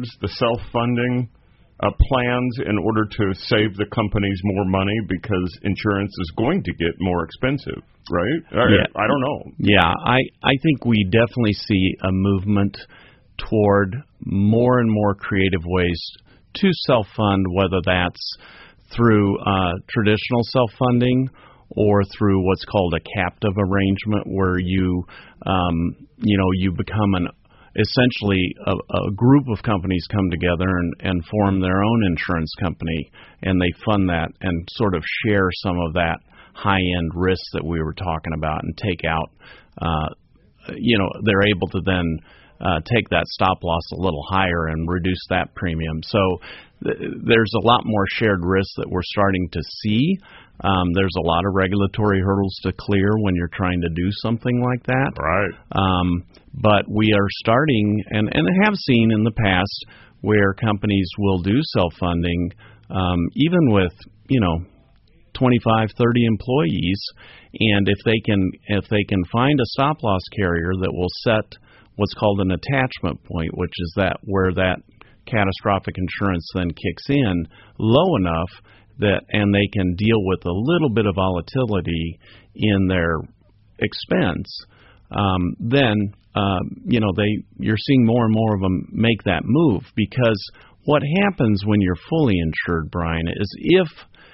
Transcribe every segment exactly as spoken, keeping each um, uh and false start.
towards the self-funding uh, plans in order to save the companies more money because insurance is going to get more expensive, right? Yeah. I, I don't know. Yeah, I, I think we definitely see a movement toward more and more creative ways to self-fund, whether that's through uh, traditional self-funding or through what's called a captive arrangement, where you, um, you know, you become an essentially a, a group of companies come together and, and form their own insurance company, and they fund that and sort of share some of that high-end risk that we were talking about and take out, uh, you know, they're able to then uh, take that stop loss a little higher and reduce that premium. So th- there's a lot more shared risk that we're starting to see. Um, there's a lot of regulatory hurdles to clear when you're trying to do something like that. Right. Um, but we are starting, and, and have seen in the past, where companies will do self-funding, um, even with, you know, twenty-five, thirty employees, and if they can if they can find a stop-loss carrier that will set what's called an attachment point, which is that where that catastrophic insurance then kicks in low enough that, and they can deal with a little bit of volatility in their expense, um, then uh, you know they you're seeing more and more of them make that move, because what happens when you're fully insured, Brian, is if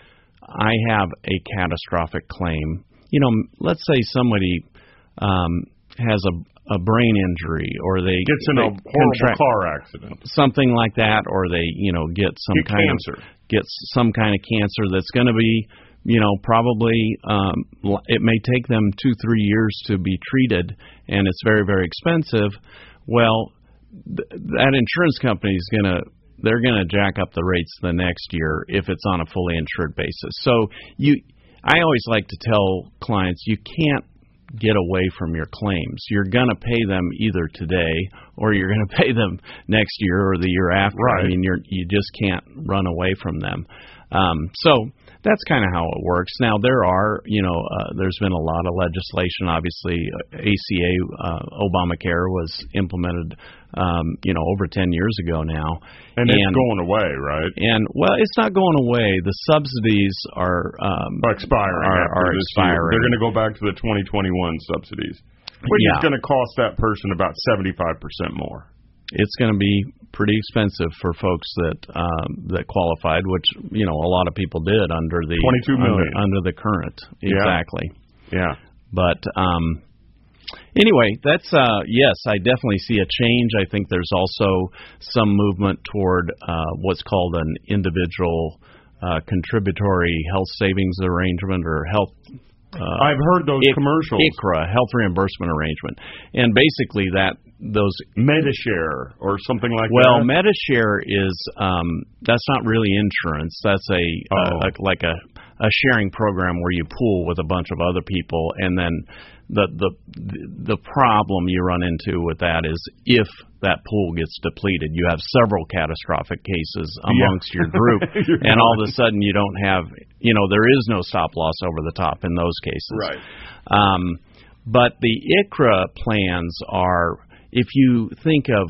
I have a catastrophic claim, you know, let's say somebody um, has a, a brain injury, or they gets in they a horrible contract, car accident, something like that, or they, you know, get some get kind cancer. of get some kind of cancer that's going to be, you know, probably um, it may take them two, three years to be treated, and it's very, very expensive. Well, th- that insurance company is going to they're going to jack up the rates the next year if it's on a fully insured basis. So you, I always like to tell clients, you can't get away from your claims. You're going to pay them either today or you're going to pay them next year or the year after. Right. I mean, you're, you just can't run away from them. Um, so that's kind of how it works. Now, there are, you know, uh, there's been a lot of legislation. Obviously, A C A, uh, Obamacare was implemented, um, you know, over ten years ago now. And, and it's going away, right? And, well, it's not going away. The subsidies are um, expiring. Are, are this expiring. Year. They're going to go back to the twenty twenty-one subsidies, which yeah. is going to cost that person about seventy-five percent more. It's going to be pretty expensive for folks that um, that qualified, which, you know, a lot of people did under the twenty-two million under, under the current. Exactly. Yeah. yeah. But um, anyway, that's uh, yes, I definitely see a change. I think there's also some movement toward uh, what's called an individual uh, contributory health savings arrangement, or health. Uh, I've heard those I- commercials. I C R A, health reimbursement arrangement, and basically that those Medishare or something like well, that. Well, Medishare is um, that's not really insurance. That's a, oh. a, a like a, a sharing program where you pool with a bunch of other people, and then the the the problem you run into with that is if that pool gets depleted, you have several catastrophic cases amongst yeah. your group, and right. all of a sudden you don't have, you know, there is no stop loss over the top in those cases. Right. Um, but the I C R A plans are, if you think of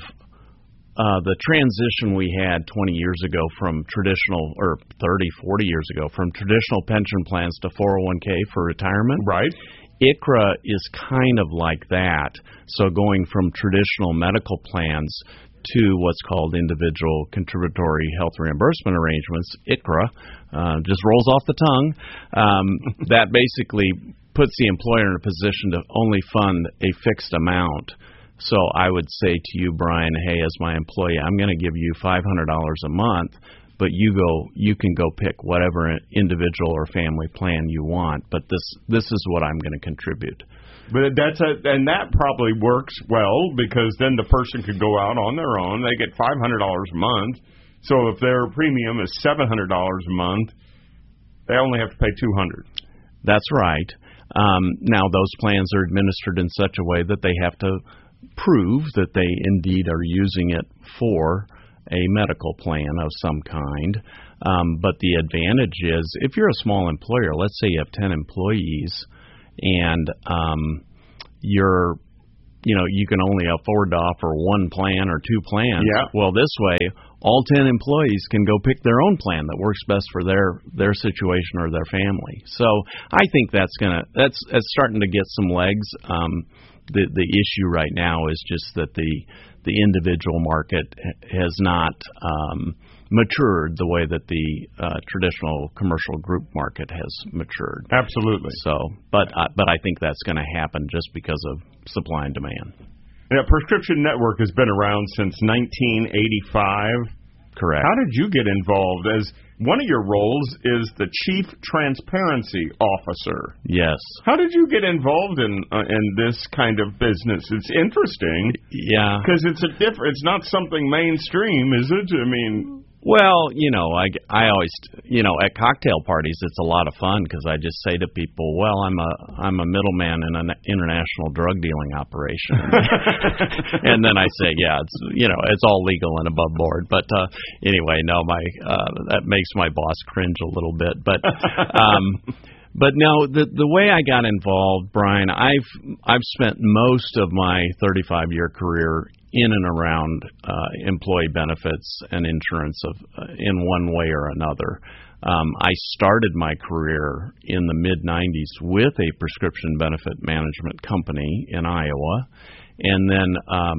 uh, the transition we had twenty years ago from traditional, or thirty, forty years ago, from traditional pension plans to four oh one k for retirement. Right. I C R A is kind of like that. So going from traditional medical plans to what's called individual contributory health reimbursement arrangements, I C R A, uh, just rolls off the tongue. Um, that basically puts the employer in a position to only fund a fixed amount. So I would say to you, Brian, hey, as my employee, I'm going to give you five hundred dollars a month, but you go, you can go pick whatever individual or family plan you want. But this, this is what I'm going to contribute. But that's a, and that probably works well, because then the person could go out on their own. They get five hundred dollars a month. So if their premium is seven hundred dollars a month, they only have to pay two hundred dollars. That's right. Um, now, those plans are administered in such a way that they have to prove that they indeed are using it for a medical plan of some kind. Um, but the advantage is, if you're a small employer, let's say you have ten employees, and um, you're you know, you can only afford to offer one plan or two plans. Yeah. Well, this way, all ten employees can go pick their own plan that works best for their their situation or their family. So I think that's gonna that's that's starting to get some legs. Um, the the issue right now is just that the the individual market has not um, matured the way that the uh, traditional commercial group market has matured. Absolutely. So, but uh, but I think that's going to happen just because of supply and demand. Yeah, Prescription Network has been around since nineteen eighty-five. Correct. How did you get involved? As one of your roles is the Chief Transparency Officer. Yes. How did you get involved in uh, in this kind of business? It's interesting. Yeah. Because it's a different. It's not something mainstream, is it? I mean. Well, you know, I, I always, you know, at cocktail parties, it's a lot of fun because I just say to people, well, I'm a I'm a middleman in an international drug dealing operation, and then I say, yeah, it's you know, it's all legal and above board. But uh, anyway, no, my uh, that makes my boss cringe a little bit. But um, but no, the the way I got involved, Brian, I've I've spent most of my thirty-five year career in and around uh, employee benefits and insurance of uh, in one way or another. Um, I started my career in the mid nineties with a prescription benefit management company in Iowa, and then um,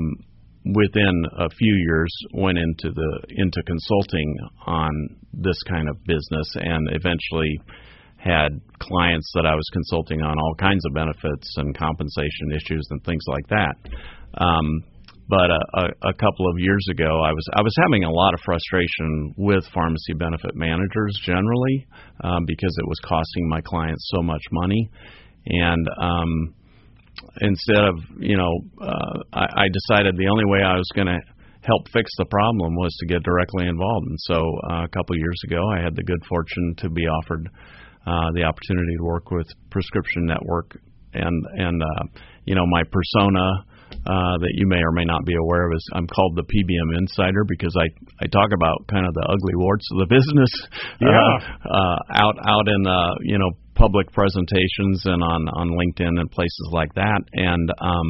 within a few years went into the into consulting on this kind of business, and eventually had clients that I was consulting on all kinds of benefits and compensation issues and things like that. Um, But a, a, a couple of years ago, I was I was having a lot of frustration with pharmacy benefit managers generally um, because it was costing my clients so much money, and um, instead of you know, uh, I, I decided the only way I was going to help fix the problem was to get directly involved. And so uh, a couple of years ago, I had the good fortune to be offered uh, the opportunity to work with Prescription Network, and and uh, you know my persona. Uh, that you may or may not be aware of is I'm called the P B M Insider because I, I talk about kind of the ugly warts of the business yeah. uh, uh, out out in uh, you know public presentations and on, on LinkedIn and places like that. And um,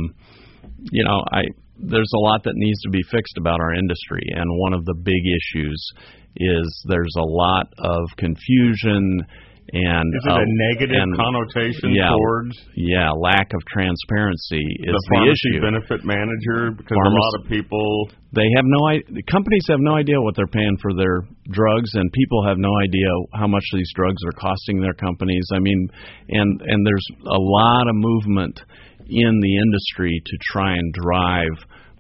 you know I there's a lot that needs to be fixed about our industry, and one of the big issues is there's a lot of confusion. And is it uh, a negative and, connotation yeah, towards yeah lack of transparency is the, the issue. The benefit manager, because Pharmacy, a lot of people they have no idea. Companies have no idea what they're paying for their drugs, and people have no idea how much these drugs are costing their companies. I mean, and and there's a lot of movement in the industry to try and drive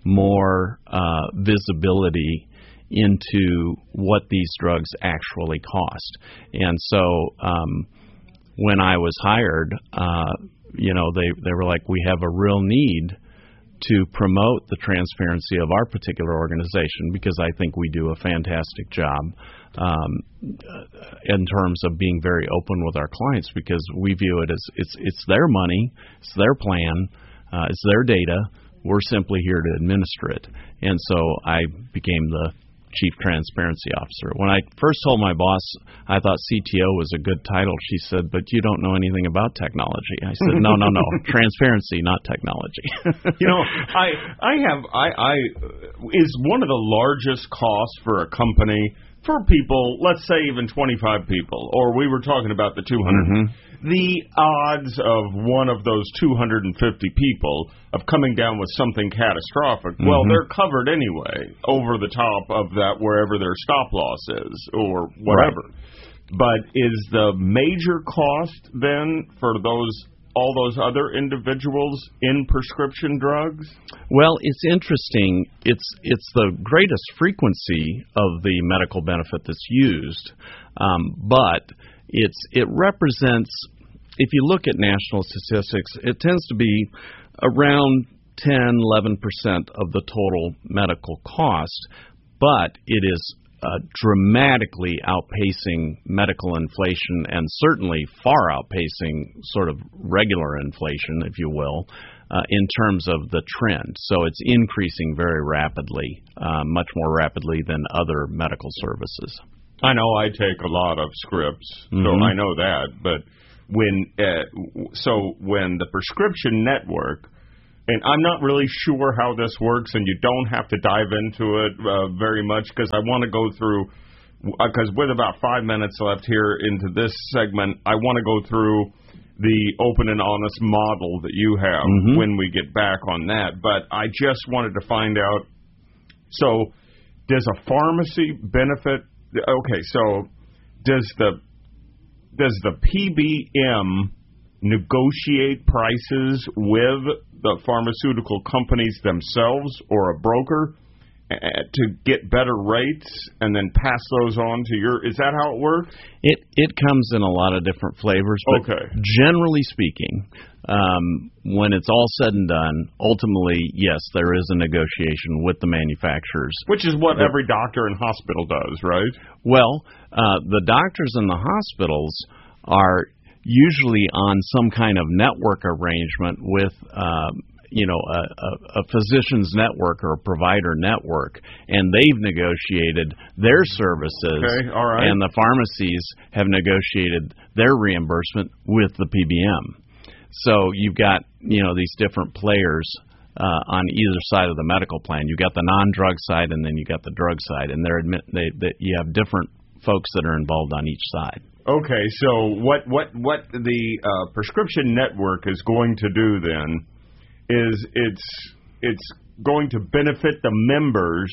more uh, visibility into what these drugs actually cost. And so um, when I was hired, uh, you know, they, they were like, we have a real need to promote the transparency of our particular organization because I think we do a fantastic job um, in terms of being very open with our clients because we view it as it's, it's their money, it's their plan, uh, it's their data. We're simply here to administer it. And so I became the Chief Transparency Officer. When I first told my boss I thought C T O was a good title, she said, but you don't know anything about technology. I said, no, no, no, transparency, not technology. You know, I I have, I, I is one of the largest costs for a company, for people, let's say even twenty-five people, or we were talking about the two hundred. Mm-hmm. The odds of one of those two hundred fifty people of coming down with something catastrophic, mm-hmm. well, they're covered anyway over the top of that wherever their stop loss is or whatever. Right. But is the major cost then for those all those other individuals in prescription drugs? Well, it's interesting. It's it's the greatest frequency of the medical benefit that's used, um, but it's it represents. If you look at national statistics, it tends to be around ten, eleven percent of the total medical cost, but it is uh, dramatically outpacing medical inflation and certainly far outpacing sort of regular inflation, if you will, uh, in terms of the trend. So it's increasing very rapidly, uh, much more rapidly than other medical services. I know I take a lot of scripts, mm-hmm. so I know that, but when uh, so when the Prescription Network and I'm not really sure how this works, and you don't have to dive into it uh, very much because I want to go through, because uh, with about five minutes left here into this segment, I want to go through the open and honest model that you have mm-hmm. when we get back on that. But I just wanted to find out, so does a pharmacy benefit, okay, so does the does the P B M negotiate prices with the pharmaceutical companies themselves or a broker to get better rates and then pass those on to your, is that how it works? It it comes in a lot of different flavors, but okay. generally speaking, um, when it's all said and done, ultimately, yes, there is a negotiation with the manufacturers. Which is what every doctor and hospital does, right? Well, uh, the doctors and the hospitals are usually on some kind of network arrangement with uh, you know, a, a, a physician's network or a provider network, and they've negotiated their services, okay, all right. and the pharmacies have negotiated their reimbursement with the P B M. So you've got, you know, these different players uh, on either side of the medical plan. You've got the non-drug side, and then you got the drug side, and they're admit they, they you have different folks that are involved on each side. Okay, so what what what the uh, prescription network is going to do then is it's it's going to benefit the members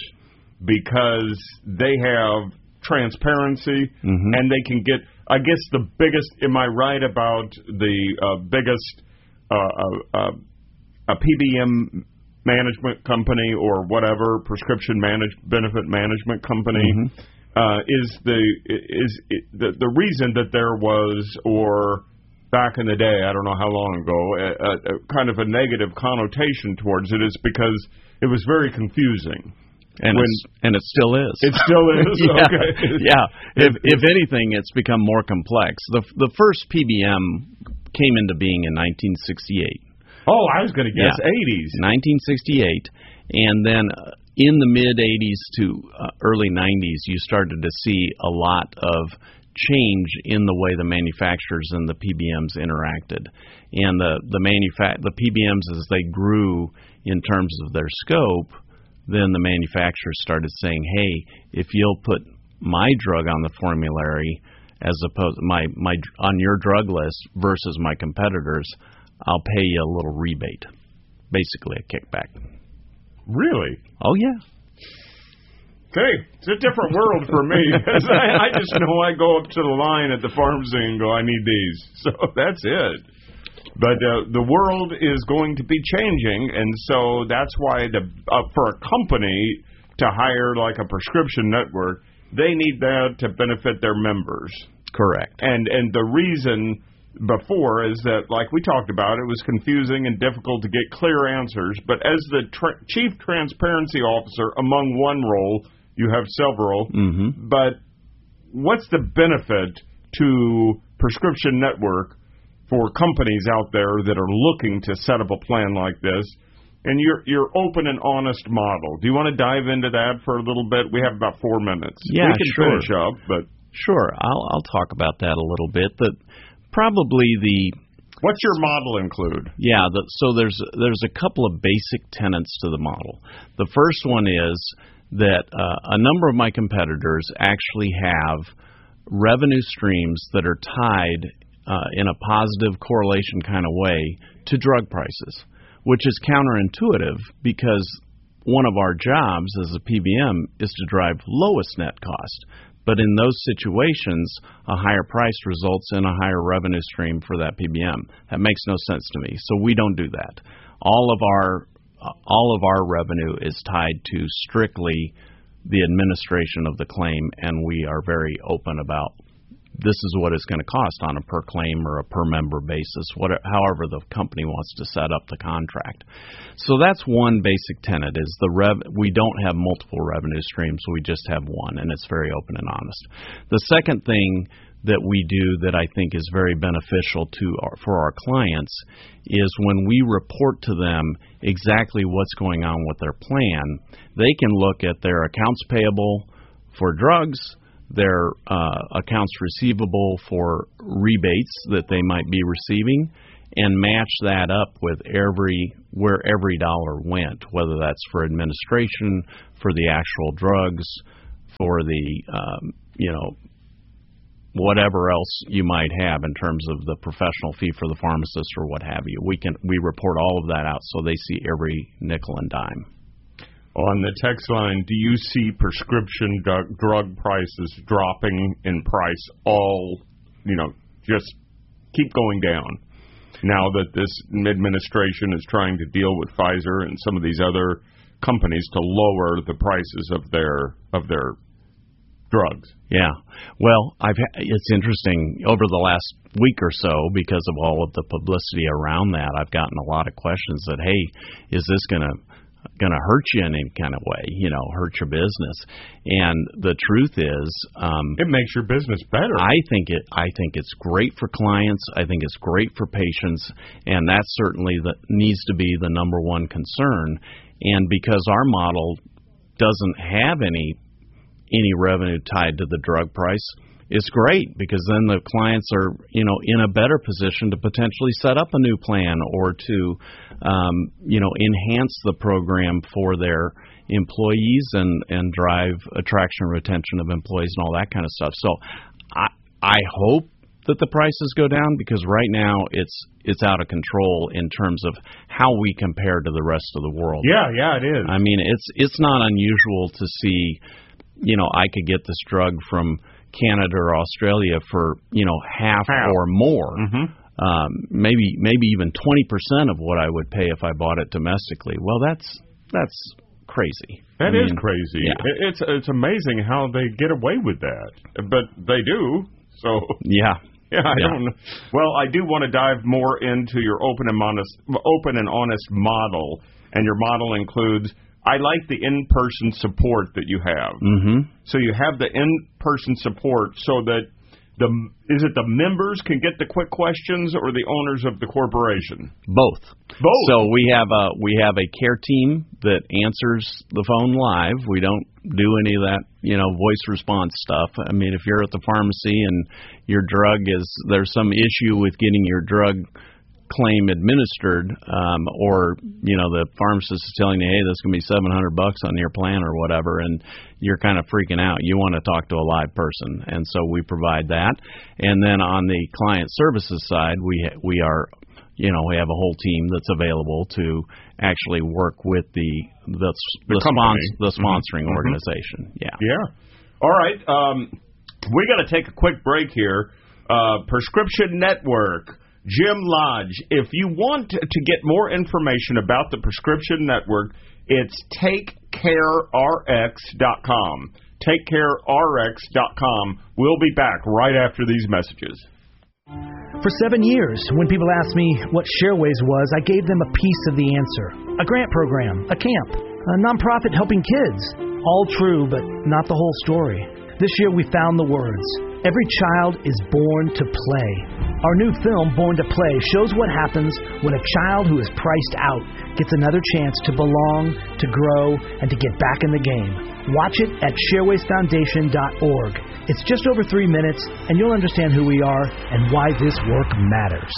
because they have transparency mm-hmm. and they can get, I guess the biggest, am I right about the uh, biggest uh, uh, uh, a P B M management company or whatever, prescription manage, benefit management company mm-hmm. uh, is the is it, the the reason that there was, or back in the day, I don't know how long ago, a, a, a kind of a negative connotation towards it is because it was very confusing. And when, it's, and it still is. It still is? yeah. Okay. Yeah. If, if anything, it's become more complex. The the first P B M came into being in nineteen sixty-eight. Oh, I was going to guess yeah. eighties. nineteen sixty-eight. And then uh, in the mid-eighties to uh, early nineties, you started to see a lot of change in the way the manufacturers and the P B Ms interacted, and the the manufa- the P B Ms as they grew in terms of their scope, then the manufacturers started saying, "Hey, if you'll put my drug on the formulary as opposed my my on your drug list versus my competitors, I'll pay you a little rebate, basically a kickback." Really? Oh yeah. Okay, it's a different world for me. I, I just know I go up to the line at the pharmacy and go, I need these. So that's it. But uh, the world is going to be changing, and so that's why the uh, for a company to hire like a prescription network, they need that to benefit their members. Correct. And and the reason before is that, like we talked about, it was confusing and difficult to get clear answers. But as the tra- chief transparency officer among one role, you have several, mm-hmm. but what's the benefit to Prescription Network for companies out there that are looking to set up a plan like this? And your your open and honest model. Do you want to dive into that for a little bit? We have about four minutes. Yeah, we can sure. finish up, but sure, I'll I'll talk about that a little bit. But probably the what's your model include? Yeah, the, so there's there's a couple of basic tenets to the model. The first one is that uh, a number of my competitors actually have revenue streams that are tied uh, in a positive correlation kind of way to drug prices, which is counterintuitive because one of our jobs as a P B M is to drive lowest net cost. But in those situations, a higher price results in a higher revenue stream for that P B M. That makes no sense to me, so we don't do that. All of our Uh, all of our revenue is tied to strictly the administration of the claim, and we are very open about this is what it's going to cost on a per claim or a per member basis, whatever, however the company wants to set up the contract. So that's one basic tenet, is the rev. We don't have multiple revenue streams, we just have one, and it's very open and honest. The second thing that we do that I think is very beneficial to our, for our clients is when we report to them exactly what's going on with their plan, they can look at their accounts payable for drugs, their uh, accounts receivable for rebates that they might be receiving, and match that up with every where every dollar went, whether that's for administration, for the actual drugs, for the um, you know whatever else you might have in terms of the professional fee for the pharmacist or what have you. We can we report all of that out so they see every nickel and dime. On the text line, do you see prescription drug, drug prices dropping in price all, you know, just keep going down now that this administration is trying to deal with Pfizer and some of these other companies to lower the prices of their of their drugs? Yeah. Well, I've ha- it's interesting over the last week or so because of all of the publicity around that. I've gotten a lot of questions that, hey, is this going to going to hurt you in any kind of way, you know, hurt your business? And the truth is, um, it makes your business better. I think it. I think it's great for clients. I think it's great for patients, and that certainly the, needs to be the number one concern. And because our model doesn't have any any revenue tied to the drug price, it's great because then the clients are, you know, in a better position to potentially set up a new plan or to, um, you know, enhance the program for their employees and, and drive attraction and retention of employees and all that kind of stuff. So I I hope that the prices go down because right now it's it's out of control in terms of how we compare to the rest of the world. Yeah, yeah, it is. I mean, it's it's not unusual to see, you know, I could get this drug from Canada or Australia for, you know, half, half. or more, mm-hmm. um, maybe maybe even twenty percent of what I would pay if I bought it domestically. Well, that's that's crazy. That I is mean, crazy. Yeah. It's it's amazing how they get away with that, but they do. So yeah. Yeah, I yeah. don't know. Well, I do want to dive more into your open and honest, open and honest model, and your model includes. I like the in-person support that you have. Mm-hmm. So you have the in-person support so that the is it the members can get the quick questions or the owners of the corporation? Both. Both. So we have a we have a care team that answers the phone live. We don't do any of that, you know, voice response stuff. I mean, if you're at the pharmacy and your drug is there's some issue with getting your drug claim administered, um, or you know the pharmacist is telling you, hey, this is going to be seven hundred bucks on your plan or whatever, and you're kind of freaking out. You want to talk to a live person, and so we provide that. And then on the client services side, we we are, you know, we have a whole team that's available to actually work with the the the, the, spons- the sponsoring mm-hmm. organization. Yeah. Yeah. All right. Um, we got to take a quick break here. Uh, Prescription Network. Jim Lodge, if you want to get more information about the Prescription Network, it's take care r x dot com. take care r x dot com. We'll be back right after these messages. For seven years, when people asked me what Shareways was, I gave them a piece of the answer. A grant program, a camp, a nonprofit helping kids. All true, but not the whole story. This year we found the words. Every child is born to play. Our new film, Born to Play, shows what happens when a child who is priced out gets another chance to belong, to grow, and to get back in the game. Watch it at shareways foundation dot org. It's just over three minutes, and you'll understand who we are and why this work matters.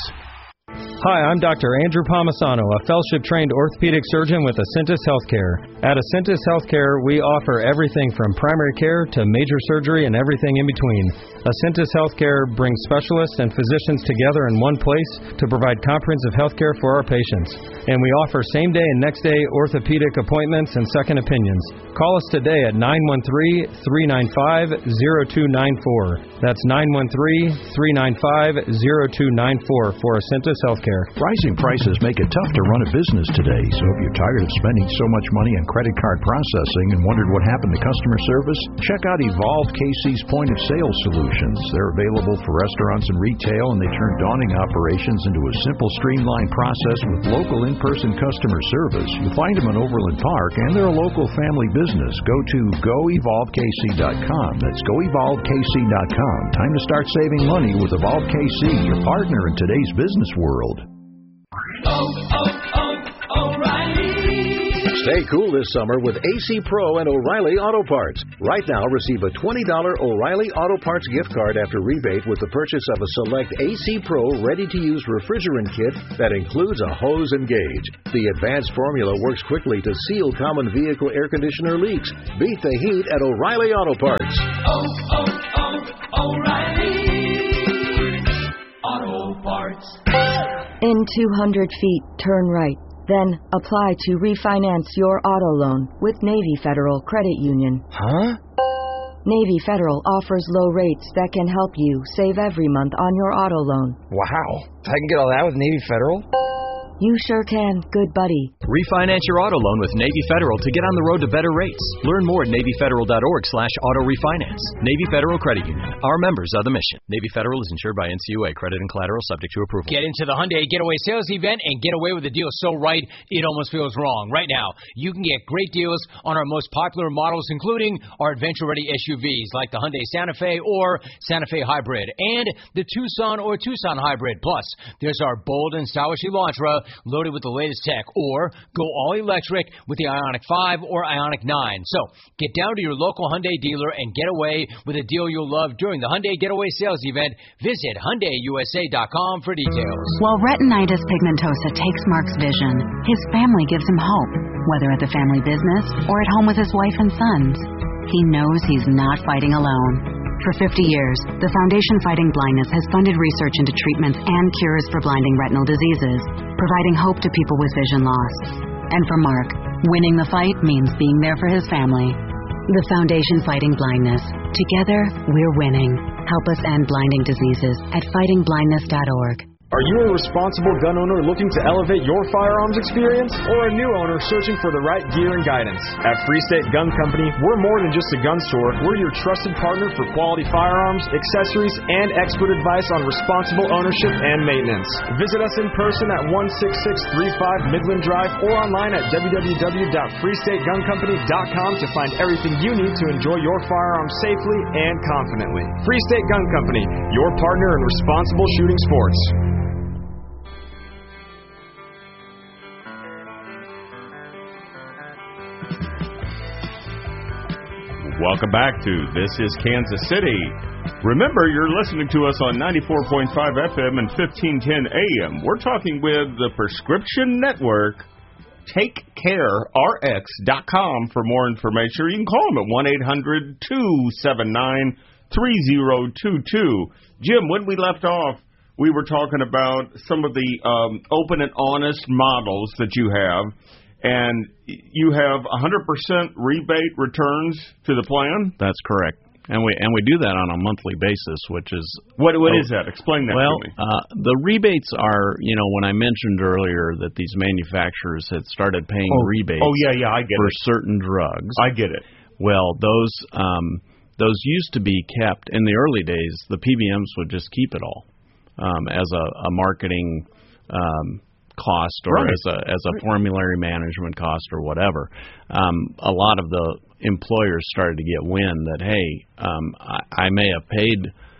Hi, I'm Doctor Andrew Palmisano, a fellowship-trained orthopedic surgeon with Acentus Healthcare. At Acentus Healthcare, we offer everything from primary care to major surgery and everything in between. Acentus Healthcare brings specialists and physicians together in one place to provide comprehensive health care for our patients. And we offer same-day and next-day orthopedic appointments and second opinions. Call us today at nine one three, three nine five, zero two nine four. That's nine one three, three nine five, zero two nine four for Acentus Healthcare. Rising prices make it tough to run a business today, so if you're tired of spending so much money on credit card processing and wondered what happened to customer service, check out Evolve K C's point-of-sale solutions. They're available for restaurants and retail, and they turn daunting operations into a simple, streamlined process with local in-person customer service. You'll find them in Overland Park, and they're a local family business. Go to go evolve k c dot com. That's go evolve k c dot com. Time to start saving money with Evolve K C, your partner in today's business world. Oh, oh, oh, O'Reilly. Stay cool this summer with A C Pro and O'Reilly Auto Parts. Right now, receive a twenty dollars O'Reilly Auto Parts gift card after rebate with the purchase of a select A C Pro ready-to-use refrigerant kit that includes a hose and gauge. The advanced formula works quickly to seal common vehicle air conditioner leaks. Beat the heat at O'Reilly Auto Parts. Oh, oh, oh, O'Reilly Auto Parts. In two hundred feet, turn right. Then apply to refinance your auto loan with Navy Federal Credit Union. Huh? Navy Federal offers low rates that can help you save every month on your auto loan. Wow. I can get all that with Navy Federal? You sure can, good buddy. Refinance your auto loan with Navy Federal to get on the road to better rates. Learn more at NavyFederal.org slash auto refinance. Navy Federal Credit Union. Our members are the mission. Navy Federal is insured by N C U A. Credit and collateral subject to approval. Get into the Hyundai Getaway Sales Event and get away with a deal so right, it almost feels wrong. Right now, you can get great deals on our most popular models, including our adventure-ready S U Vs like the Hyundai Santa Fe or Santa Fe Hybrid and the Tucson or Tucson Hybrid. Plus, there's our bold and stylish Elantra loaded with the latest tech, or go all electric with the Ioniq five or Ioniq nine. So, get down to your local Hyundai dealer and get away with a deal you'll love during the Hyundai Getaway Sales Event. Visit Hyundai U S A dot com for details. While retinitis pigmentosa takes Mark's vision, his family gives him hope, whether at the family business or at home with his wife and sons. He knows he's not fighting alone. For fifty years, the Foundation Fighting Blindness has funded research into treatments and cures for blinding retinal diseases, providing hope to people with vision loss. And for Mark, winning the fight means being there for his family. The Foundation Fighting Blindness. Together, we're winning. Help us end blinding diseases at fighting blindness dot org. Are you a responsible gun owner looking to elevate your firearms experience? Or a new owner searching for the right gear and guidance? At Free State Gun Company, we're more than just a gun store. We're your trusted partner for quality firearms, accessories, and expert advice on responsible ownership and maintenance. Visit us in person at one six six three five Midland Drive or online at w w w dot free state gun company dot com to find everything you need to enjoy your firearms safely and confidently. Free State Gun Company, your partner in responsible shooting sports. Welcome back to This is Kansas City. Remember, you're listening to us on ninety-four point five F M and fifteen ten A M. We're talking with the Prescription Network. Take Care R X dot com for more information. Or you can call them at one eight hundred two seven nine three zero two two. Jim, when we left off, we were talking about some of the um, open and honest models that you have. And you have one hundred percent rebate returns to the plan? That's correct. And we and we do that on a monthly basis, which is... What What oh, is that? Explain that well, to me. Well, uh, the rebates are, you know, when I mentioned earlier that these manufacturers had started paying oh, rebates oh, yeah, yeah, I get for it. certain drugs. I get it. Well, those um, those used to be kept, in the early days, the P B Ms would just keep it all um, as a, a marketing... Um, cost or right. as a as a formulary management cost or whatever. Um, a lot of the employers started to get wind that, hey, um, I, I may have paid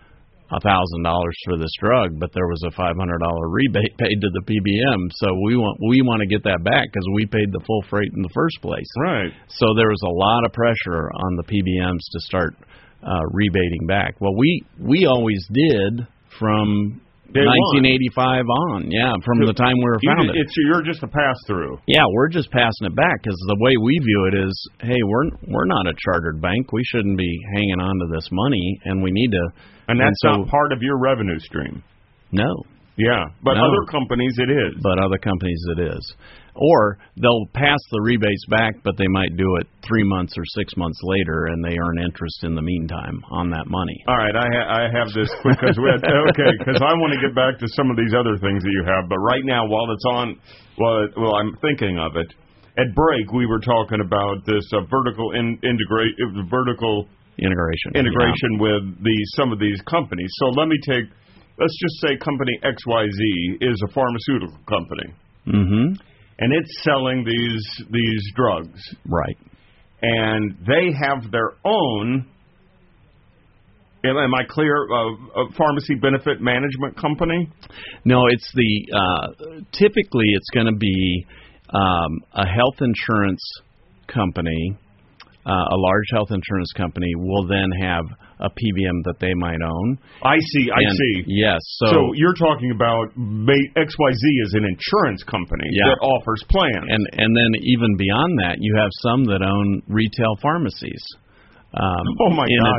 a thousand dollars for this drug, but there was a five hundred dollar rebate paid to the P B M, so we want we want to get that back because we paid the full freight in the first place. Right. So there was a lot of pressure on the P B Ms to start uh, rebating back. Well, we we always did from Day nineteen eighty-five on, yeah, from the time we were founded. It's, you're just a pass-through. Yeah, we're just passing it back because the way we view it is, hey, we're we're not a chartered bank. We shouldn't be hanging on to this money, and we need to. And that's and so, not part of your revenue stream. No. Yeah, but no. other companies it is. But other companies it is. Or they'll pass the rebates back, but they might do it three months or six months later, and they earn interest in the meantime on that money. All right, I, ha- I have this because we had, okay, because I want to get back to some of these other things that you have. But right now, while it's on, well, well, I'm thinking of it. At break, we were talking about this uh, vertical in, integrate, vertical integration, integration yeah. with the some of these companies. So let me take, let's just say, company X Y Z is a pharmaceutical company. Mm-hmm. And it's selling these these drugs. Right. And they have their own, am I clear, uh, a pharmacy benefit management company? No, it's the, uh, typically it's going to be um, a health insurance company, uh, a large health insurance company, will then have a P B M that they might own. I see, I and, see. Yes. So, so you're talking about X Y Z is an insurance company yeah. that offers plans. And and then even beyond that, you have some that own retail pharmacies. Um, oh, my in gosh.